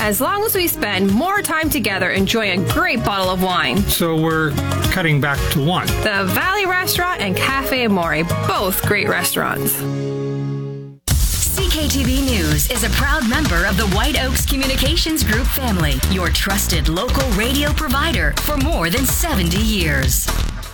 as long as we spend more time together enjoying a great bottle of wine. So we're cutting back to one. The Valley Restaurant and Cafe Amore, both great restaurants. CKTV News is a proud member of the White Oaks Communications Group family, your trusted local radio provider for more than 70 years.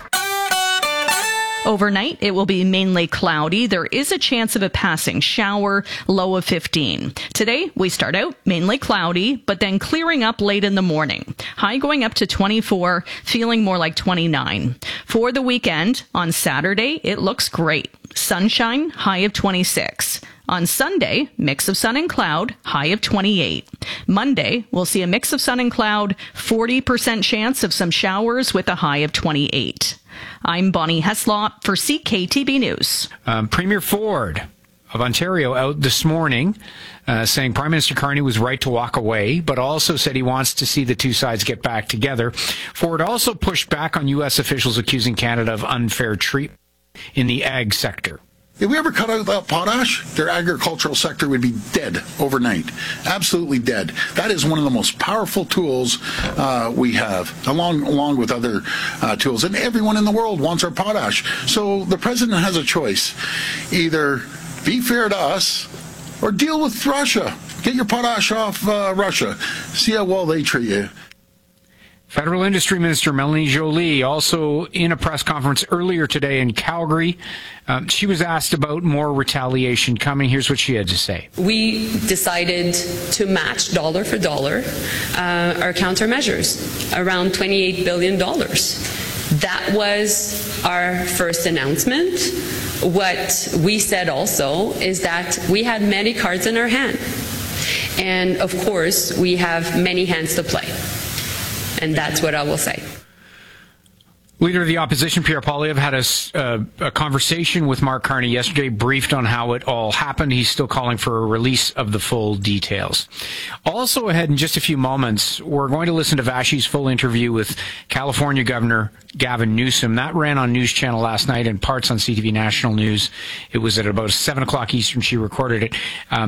Overnight, it will be mainly cloudy. There is a chance of a passing shower, low of 15. Today, we start out mainly cloudy, but then clearing up late in the morning. High going up to 24, feeling more like 29. For the weekend, on Saturday, it looks great. Sunshine, high of 26. On Sunday, mix of sun and cloud, high of 28. Monday, we'll see a mix of sun and cloud, 40% chance of some showers with a high of 28. I'm Bonnie Heslop for CKTB News. Premier Ford of Ontario out this morning saying Prime Minister Carney was right to walk away, but also said he wants to see the two sides get back together. Ford also pushed back on U.S. officials accusing Canada of unfair treatment in the ag sector. If we ever cut out that potash, their agricultural sector would be dead overnight. Absolutely dead. That is one of the most powerful tools we have, along with other tools. And everyone in the world wants our potash. So the president has a choice. Either be fair to us or deal with Russia. Get your potash off Russia. See how well they treat you. Federal Industry Minister Melanie Joly also in a press conference earlier today in Calgary. She was asked about more retaliation coming. Here's what she had to say. We decided to match dollar for dollar our countermeasures, around $28 billion. That was our first announcement. What we said also is that we had many cards in our hand. And of course, we have many hands to play. And that's what I will say. Leader of the Opposition, Pierre Poilievre, had a conversation with Mark Carney yesterday, briefed on how it all happened. He's still calling for a release of the full details. Also ahead in just a few moments, we're going to listen to Vashi's full interview with California Governor Gavin Newsom. That ran on News Channel last night and parts on CTV National News. It was at about 7 o'clock Eastern. She recorded it.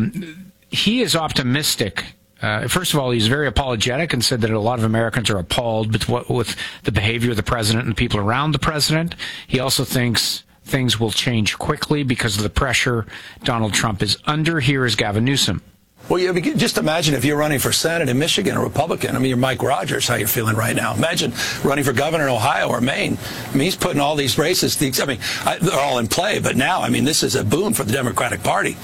He is optimistic. First of all, he's very apologetic and said that a lot of Americans are appalled with the behavior of the president and the people around the president. He also thinks things will change quickly because of the pressure Donald Trump is under. Here is Gavin Newsom. Well, just imagine if you're running for Senate in Michigan, a Republican. I mean, you're Mike Rogers, how you're feeling right now. Imagine running for governor in Ohio or Maine. I mean, he's putting all these races, they're all in play, but now, this is a boon for the Democratic Party.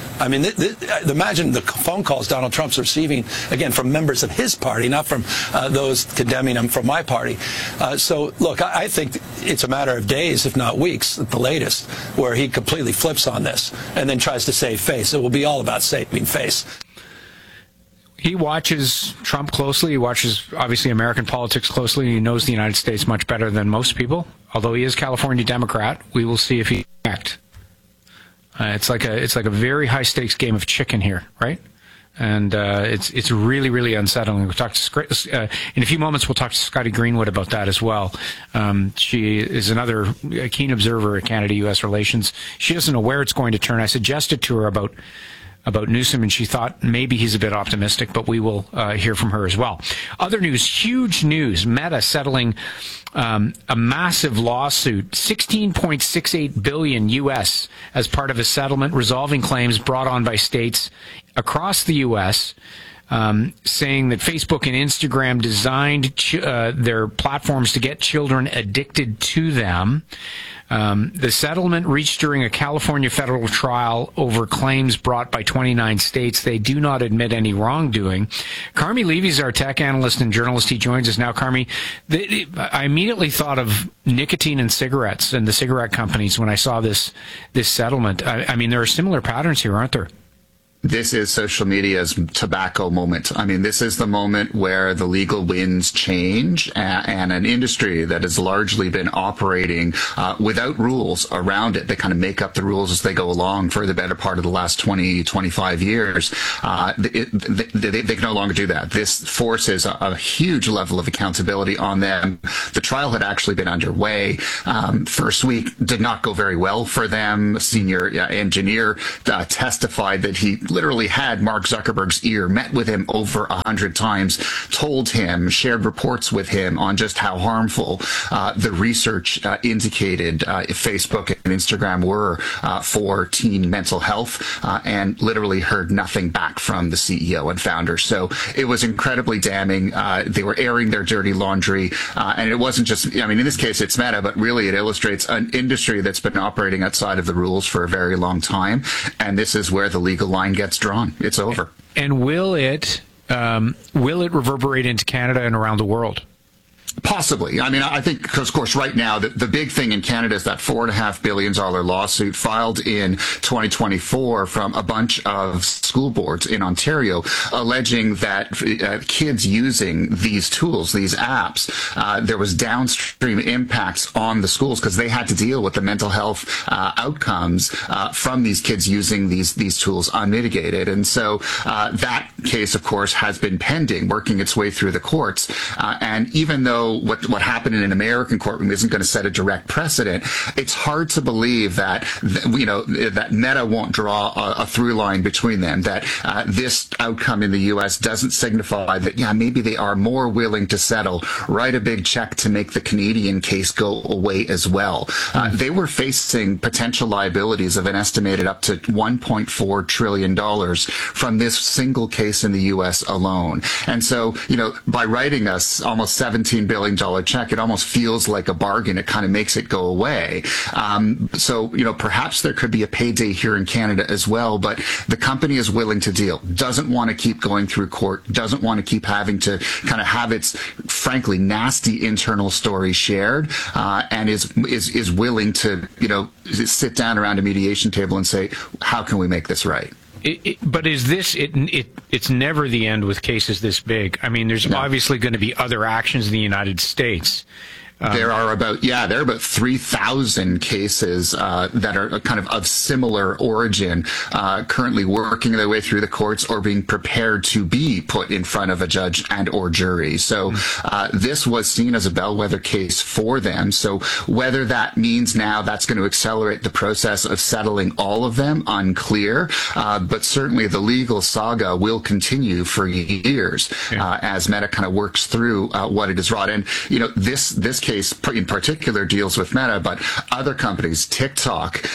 Imagine the phone calls Donald Trump's receiving, again, from members of his party, not from those condemning him from my party. Look, I think it's a matter of days, if not weeks, at the latest, where he completely flips on this and then tries to save face. It will be all about saving face. He watches Trump closely. He watches, obviously, American politics closely. He knows the United States much better than most people. Although he is California Democrat, we will see if he acts. It's like a very high stakes game of chicken here, right? And it's really, really unsettling. We'll talk to in a few moments. We'll talk to Scotty Greenwood about that as well. She is another keen observer of Canada-U.S. relations. She doesn't know where it's going to turn. I suggested to her about Newsom, and she thought maybe he's a bit optimistic, but we will hear from her as well. Other news, huge news, Meta settling a massive lawsuit, $16.68 billion U.S. as part of a settlement resolving claims brought on by states across the U.S., saying that Facebook and Instagram designed their platforms to get children addicted to them. The settlement reached during a California federal trial over claims brought by 29 states. They do not admit any wrongdoing. Carmi Levy is our tech analyst and journalist. He joins us now. Carmi, I immediately thought of nicotine and cigarettes and the cigarette companies when I saw this settlement. I mean, there are similar patterns here, aren't there? This is social media's tobacco moment. This is the moment where the legal winds change and an industry that has largely been operating without rules around it. They kind of make up the rules as they go along for the better part of the last 20, 25 years. They can no longer do that. This forces a huge level of accountability on them. The trial had actually been underway. First week did not go very well for them. A senior engineer testified that he literally had Mark Zuckerberg's ear, met with him over 100 times, told him, shared reports with him on just how harmful the research indicated Facebook and Instagram were for teen mental health, and literally heard nothing back from the CEO and founder. So it was incredibly damning. They were airing their dirty laundry, and it wasn't just, I mean, in this case it's Meta, but really it illustrates an industry that's been operating outside of the rules for a very long time, and this is where the legal line gets drawn. It's over. And will it reverberate into Canada and around the world? Possibly. I mean, I think, because, of course, right now, the big thing in Canada is that $4.5 billion lawsuit filed in 2024 from a bunch of school boards in Ontario, alleging that kids using these tools, these apps, there was downstream impacts on the schools because they had to deal with the mental health outcomes from these kids using these tools unmitigated. And so that case, of course, has been pending, working its way through the courts. And even though what happened in an American courtroom isn't going to set a direct precedent, it's hard to believe that that Meta won't draw a through line between them, that this outcome in the U.S. doesn't signify that, maybe they are more willing to settle, write a big check to make the Canadian case go away as well. They were facing potential liabilities of an estimated up to $1.4 trillion from this single case in the U.S. alone. And so, by writing us almost $17 billion check, it almost feels like a bargain. It kind of makes it go away. So, perhaps there could be a payday here in Canada as well, but the company is willing to deal, doesn't want to keep going through court, doesn't want to keep having to kind of have its, frankly, nasty internal story shared, and is willing to, sit down around a mediation table and say, how can we make this right? But is this it's never the end with cases this big? I mean, there's obviously going to be other actions in the United States. There are about 3,000 cases that are kind of similar origin, currently working their way through the courts or being prepared to be put in front of a judge and or jury. So this was seen as a bellwether case for them. So whether that means now that's going to accelerate the process of settling all of them, unclear. But certainly the legal saga will continue for years as Meta kind of works through what it has wrought. And this case in particular deals with Meta, but other companies, TikTok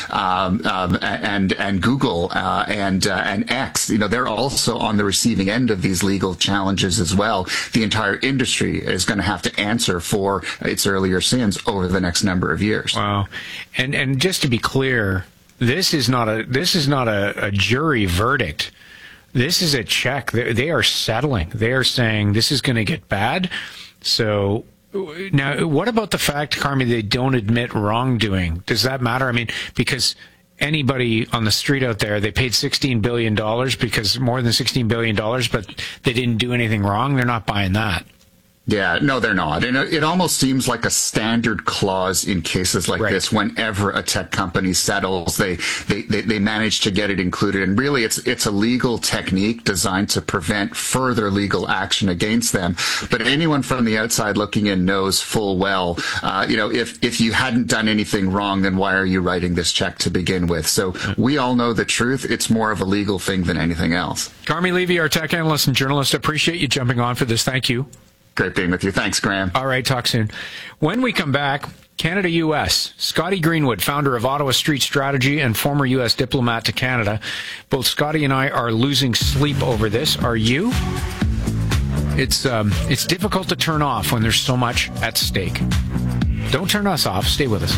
and Google and X, they're also on the receiving end of these legal challenges as well. The entire industry is going to have to answer for its earlier sins over the next number of years. Wow, and just to be clear, this is not a jury verdict. This is a check. They are settling. They are saying this is going to get bad. So. Now, what about the fact, Carmi, they don't admit wrongdoing? Does that matter? I mean, because anybody on the street out there, they paid $16 billion because more than $16 billion, but they didn't do anything wrong. They're not buying that. Yeah, no, they're not. And it almost seems like a standard clause in cases like this. Whenever a tech company settles, they manage to get it included. And really, it's a legal technique designed to prevent further legal action against them. But anyone from the outside looking in knows full well, if you hadn't done anything wrong, then why are you writing this check to begin with? So we all know the truth. It's more of a legal thing than anything else. Carmi Levy, our tech analyst and journalist, appreciate you jumping on for this. Thank you. Great being with you. Thanks, Graham. All right, talk soon. When we come back, Canada-U.S. Scotty Greenwood, founder of Ottawa Street Strategy and former U.S. diplomat to Canada. Both Scotty and I are losing sleep over this. Are you? It's difficult to turn off when there's so much at stake. Don't turn us off. Stay with us.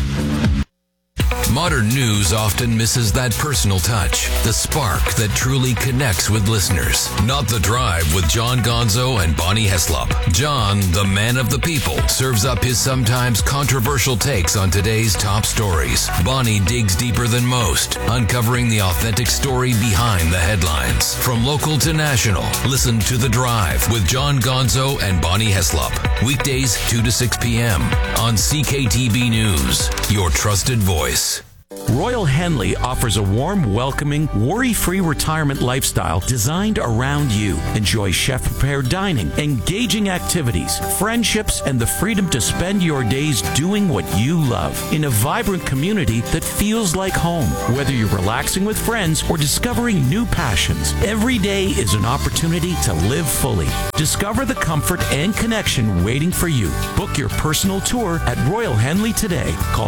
Modern news often misses that personal touch, the spark that truly connects with listeners. Not The Drive with John Gonzo and Bonnie Heslop. John, the man of the people, serves up his sometimes controversial takes on today's top stories. Bonnie digs deeper than most, uncovering the authentic story behind the headlines. From local to national, listen to The Drive with John Gonzo and Bonnie Heslop. Weekdays 2 to 6 p.m. on CKTB News, your trusted voice. Royal Henley offers a warm, welcoming, worry-free retirement lifestyle designed around you. Enjoy chef-prepared dining, engaging activities, friendships, and the freedom to spend your days doing what you love in a vibrant community that feels like home. Whether you're relaxing with friends or discovering new passions, every day is an opportunity to live fully. Discover the comfort and connection waiting for you. Book your personal tour at Royal Henley today. Call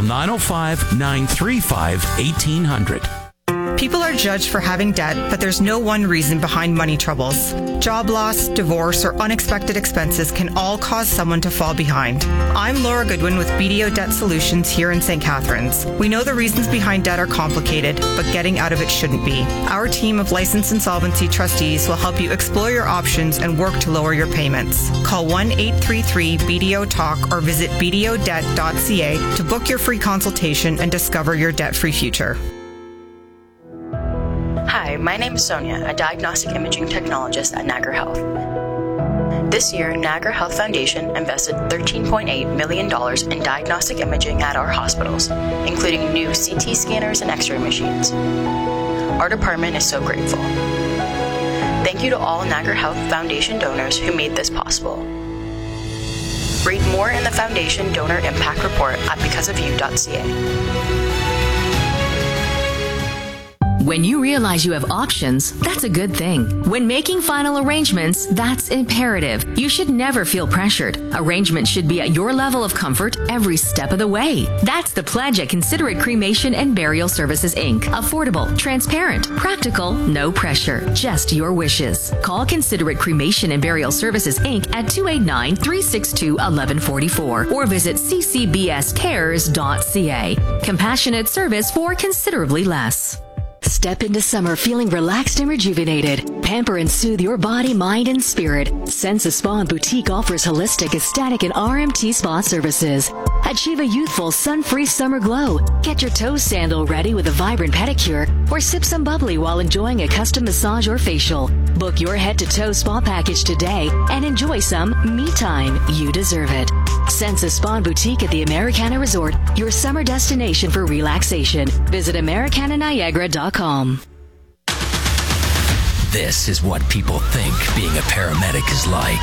905-935-1800. People are judged for having debt, but there's no one reason behind money troubles. Job loss, divorce, or unexpected expenses can all cause someone to fall behind. I'm Laura Goodwin with BDO Debt Solutions here in St. Catharines. We know the reasons behind debt are complicated, but getting out of it shouldn't be. Our team of licensed insolvency trustees will help you explore your options and work to lower your payments. Call 1-833-BDO-TALK or visit bdodebt.ca to book your free consultation and discover your debt-free future. Hi, my name is Sonia, a diagnostic imaging technologist at Niagara Health. This year, Niagara Health Foundation invested $13.8 million in diagnostic imaging at our hospitals, including new CT scanners and X-ray machines. Our department is so grateful. Thank you to all Niagara Health Foundation donors who made this possible. Read more in the Foundation Donor Impact Report at becauseofyou.ca. When you realize you have options, that's a good thing. When making final arrangements, that's imperative. You should never feel pressured. Arrangements should be at your level of comfort every step of the way. That's the pledge at Considerate Cremation and Burial Services, Inc. Affordable, transparent, practical, no pressure, just your wishes. Call Considerate Cremation and Burial Services, Inc. at 289-362-1144 or visit ccbscares.ca. Compassionate service for considerably less. Step into summer feeling relaxed and rejuvenated. Pamper and soothe your body, mind, and spirit. Sensa Spa and Boutique offers holistic, ecstatic, and RMT spa services. Achieve a youthful, sun-free summer glow. Get your toe sandal ready with a vibrant pedicure or sip some bubbly while enjoying a custom massage or facial. Book your head-to-toe spa package today and enjoy some me time. You deserve it. Sensa Spa and Boutique at the Americana Resort, your summer destination for relaxation. Visit AmericanaNiagara.com. This is what people think being a paramedic is like.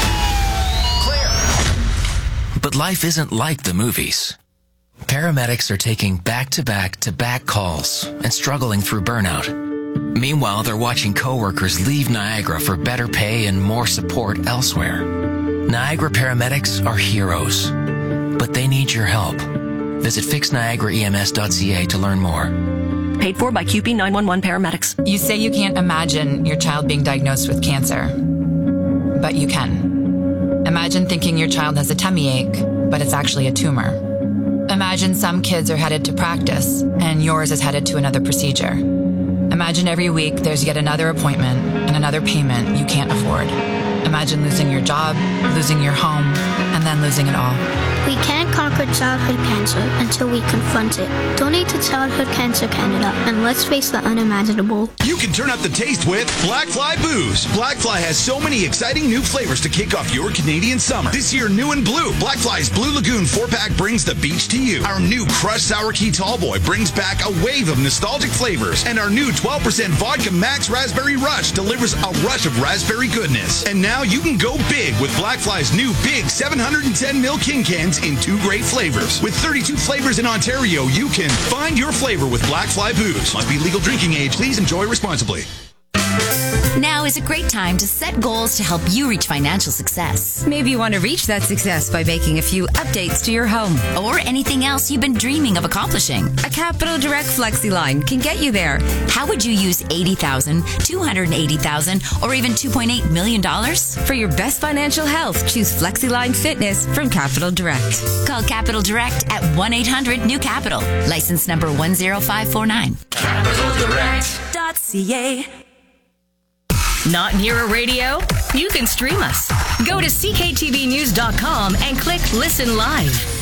Clear. But life isn't like the movies. Paramedics are taking back-to-back-to-back calls and struggling through burnout. Meanwhile, they're watching coworkers leave Niagara for better pay and more support elsewhere. Niagara paramedics are heroes, but they need your help. Visit fixniagaraems.ca to learn more. Paid for by QP 911 paramedics. You say you can't imagine your child being diagnosed with cancer, but you can. Imagine thinking your child has a tummy ache, but it's actually a tumor. Imagine some kids are headed to practice and yours is headed to another procedure. Imagine every week there's yet another appointment and another payment you can't afford. Imagine losing your job, losing your home, and then losing it all. We can't conquer childhood cancer until we confront it. Donate to Childhood Cancer Canada and let's face the unimaginable. You can turn up the taste with Blackfly Booze. Blackfly has so many exciting new flavors to kick off your Canadian summer. This year, new and blue. Blackfly's Blue Lagoon 4-pack brings the beach to you. Our new Crushed Sour Key Tallboy brings back a wave of nostalgic flavors. And our new 12% Vodka Max Raspberry Rush delivers a rush of raspberry goodness. And now you can go big with Blackfly's new big 710ml King Cans in 2 great flavors. With 32 flavors in Ontario, you can find your flavor with Blackfly Booze. Must be legal drinking age. Please enjoy responsibly. Now is a great time to set goals to help you reach financial success. Maybe you want to reach that success by making a few updates to your home. Or anything else you've been dreaming of accomplishing. A Capital Direct FlexiLine can get you there. How would you use $80,000, $280,000, or even $2.8 million? For your best financial health, choose FlexiLine Fitness from Capital Direct. Call Capital Direct at 1-800-NEW-CAPITAL. License number 10549. CapitalDirect.ca. Not near a radio? You can stream us. Go to cktvnews.com and click Listen Live.